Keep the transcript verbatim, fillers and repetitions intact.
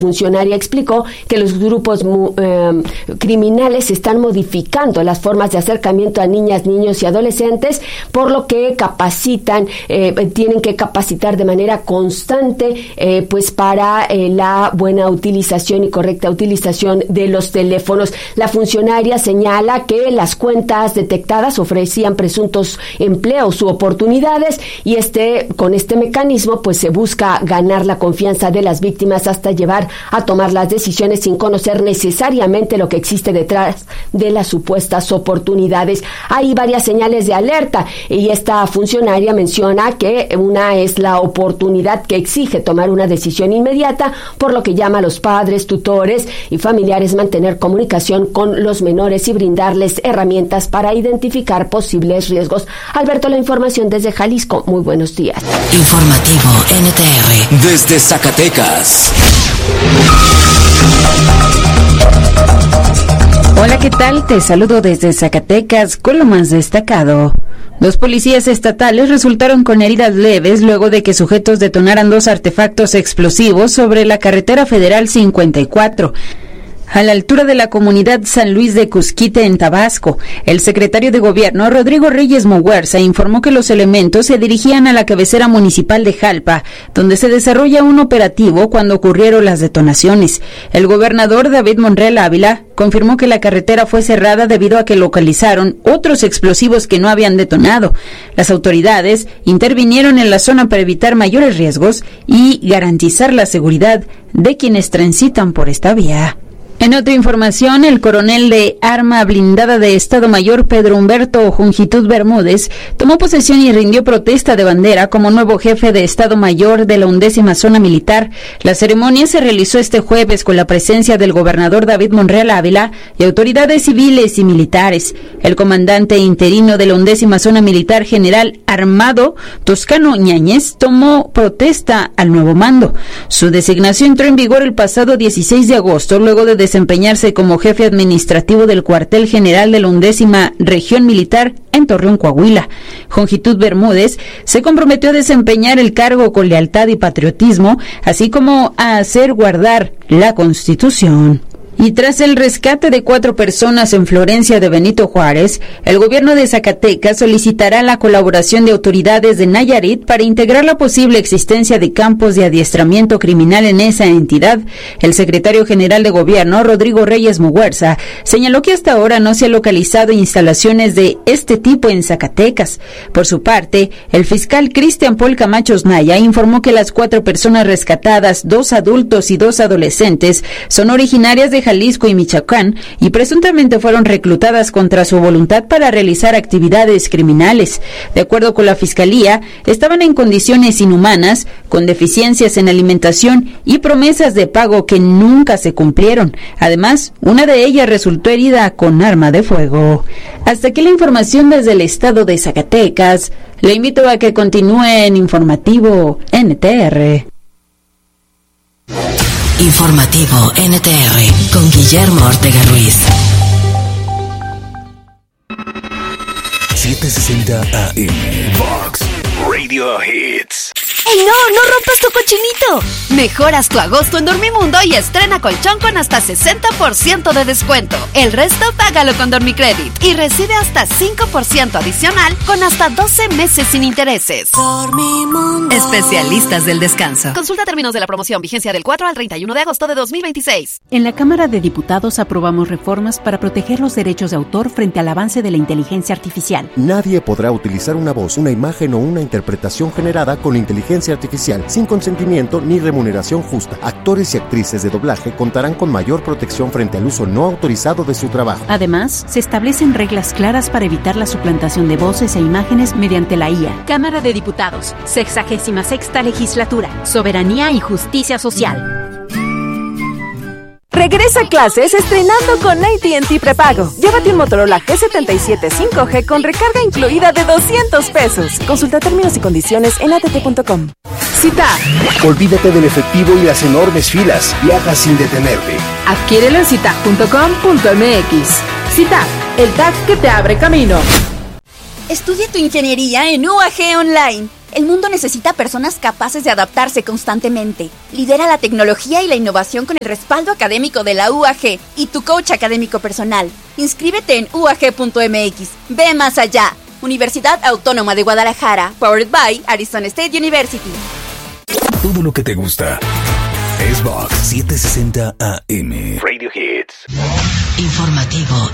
funcionaria explicó que los grupos eh, criminales están modificando las formas de acercamiento a niñas, niños y adolescentes, por lo que capacitan, eh, tienen que capacitar de manera constante, eh, pues para eh, la buena utilización y correcta utilización de los teléfonos. La funcionaria señala que las cuentas detectadas ofrecían presuntos empleos u oportunidades y este, con este mecanismo, pues se busca ganar la confianza de las víctimas hasta llevar a tomar las decisiones sin conocer necesariamente lo que existe detrás de las supuestas oportunidades. Hay varias señales de alerta y esta funcionaria menciona que una es la oportunidad que exige tomar una decisión inmediata, por lo que llama a los padres, tutores y familiares mantener comunicación con los menores y brindarles herramientas para identificar posibles riesgos. Alberto, la información desde Jalisco. Muy buenos días. Informativo N T R desde Zacatecas. Hola, ¿qué tal? Te saludo desde Zacatecas con lo más destacado. Dos policías estatales resultaron con heridas leves luego de que sujetos detonaran dos artefactos explosivos sobre la carretera federal cincuenta y cuatro. A la altura de la comunidad San Luis de Cusquite, en Tabasco. El secretario de Gobierno, Rodrigo Reyes Moguerza, informó que los elementos se dirigían a la cabecera municipal de Jalpa, donde se desarrolla un operativo cuando ocurrieron las detonaciones. El gobernador David Monreal Ávila confirmó que la carretera fue cerrada debido a que localizaron otros explosivos que no habían detonado. Las autoridades intervinieron en la zona para evitar mayores riesgos y garantizar la seguridad de quienes transitan por esta vía. En otra información, el coronel de Arma Blindada de Estado Mayor, Pedro Humberto Jungitud Bermúdez, tomó posesión y rindió protesta de bandera como nuevo jefe de Estado Mayor de la undécima Zona Militar. La ceremonia se realizó este jueves con la presencia del gobernador David Monreal Ávila y autoridades civiles y militares. El comandante interino de la undécima Zona Militar, general Armado Toscano Ñáñez, tomó protesta al nuevo mando. Su designación entró en vigor el pasado dieciséis de agosto, luego de desempeñarse como jefe administrativo del cuartel general de la undécima Región Militar en Torreón, Coahuila. Jungitud Bermúdez se comprometió a desempeñar el cargo con lealtad y patriotismo, así como a hacer guardar la Constitución. Y tras el rescate de cuatro personas en Florencia de Benito Juárez, el gobierno de Zacatecas solicitará la colaboración de autoridades de Nayarit para integrar la posible existencia de campos de adiestramiento criminal en esa entidad. El secretario general de gobierno, Rodrigo Reyes Moguerza, señaló que hasta ahora no se han localizado instalaciones de este tipo en Zacatecas. Por su parte, el fiscal Cristian Paul Camacho Naya informó que las cuatro personas rescatadas, dos adultos y dos adolescentes, son originarias de Jalisco y Michoacán y presuntamente fueron reclutadas contra su voluntad para realizar actividades criminales. De acuerdo con la Fiscalía, estaban en condiciones inhumanas, con deficiencias en alimentación y promesas de pago que nunca se cumplieron. Además, una de ellas resultó herida con arma de fuego. Hasta aquí la información desde el estado de Zacatecas. Le invito a que continúe en Informativo N T R. Informativo N T R con Guillermo Ortega Ruiz. setecientos sesenta A M Vox Radio Hits. ¡Ey, no! ¡No rompas tu cochinito! Mejoras tu agosto en Dormimundo y estrena colchón con hasta sesenta por ciento de descuento. El resto págalo con Dormicredit y recibe hasta cinco por ciento adicional con hasta doce meses sin intereses. Dormimundo. Especialistas del descanso. Consulta términos de la promoción. Vigencia del cuatro al treinta y uno de agosto de dos mil veintiséis. En la Cámara de Diputados aprobamos reformas para proteger los derechos de autor frente al avance de la inteligencia artificial. Nadie podrá utilizar una voz, una imagen o una interpretación generada con inteligencia artificial sin consentimiento ni remuneración justa. Actores y actrices de doblaje contarán con mayor protección frente al uso no autorizado de su trabajo. Además, se establecen reglas claras para evitar la suplantación de voces e imágenes mediante la I A. Cámara de Diputados, sexagésima sexta legislatura, soberanía y justicia social. Regresa a clases estrenando con A T and T Prepago. Llévate un Motorola G setenta y siete cinco G con recarga incluida de doscientos pesos. Consulta términos y condiciones en a t t punto com. Cita. Olvídate del efectivo y las enormes filas. Viaja sin detenerte. Adquiérelo en cita punto com punto m x. Cita, el tag que te abre camino. Estudia tu ingeniería en U A G Online. El mundo necesita personas capaces de adaptarse constantemente. Lidera la tecnología y la innovación con el respaldo académico de la U A G y tu coach académico personal. Inscríbete en U A G punto M X. Ve más allá. Universidad Autónoma de Guadalajara. Powered by Arizona State University. Todo lo que te gusta. Es Vox setecientos sesenta A M. Radio Hits. Informativo